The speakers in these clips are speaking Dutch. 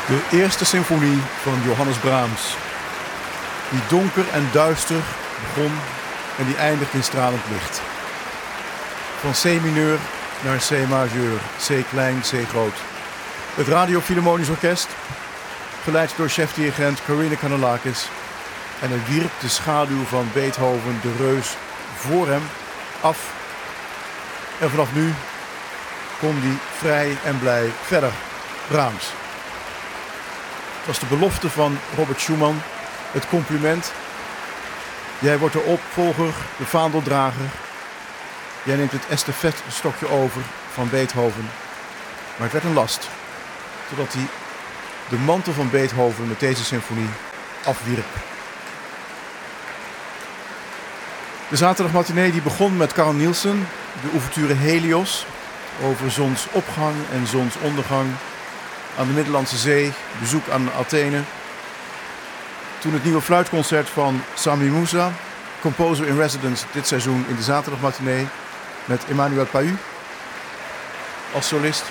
De eerste symfonie van Johannes Brahms. Die donker en duister begon en die eindigt in stralend licht. Van C mineur naar C majeur, C klein, C groot. Het Radio Philharmonisch Orkest, geleid door chefdirigent Corinne Kanellakis. En hij wierp de schaduw van Beethoven, de reus, voor hem af. En vanaf nu kon hij vrij en blij verder. Brahms. Het was de belofte van Robert Schumann, het compliment. Jij wordt de opvolger, de vaandeldrager. Jij neemt het estafettestokje over van Beethoven. Maar het werd een last, totdat hij de mantel van Beethoven met deze symfonie afwierp. De zaterdagmatinee die begon met Carl Nielsen, de ouverture Helios, over zonsopgang en zonsondergang aan de Middellandse Zee, bezoek aan Athene. Toen het nieuwe fluitconcert van Sami Moussa, composer in residence dit seizoen in de zaterdagmatinee, met Emmanuel Pahud als solist.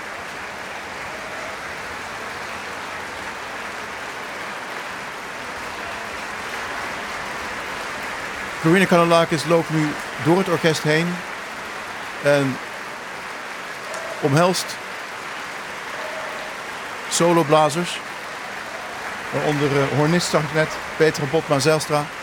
Corinne Kanellakis loopt nu door het orkest heen en omhelst soloblazers, waaronder hornist zag ik net, Petra Botma-Zijlstra.